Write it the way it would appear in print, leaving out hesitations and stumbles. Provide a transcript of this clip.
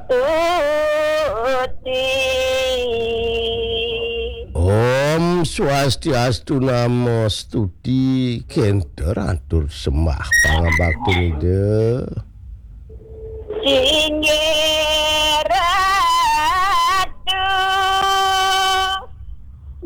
Tuti. Om Swastiastu Namo Stuti Kenter atur sembah pangabakti de Singge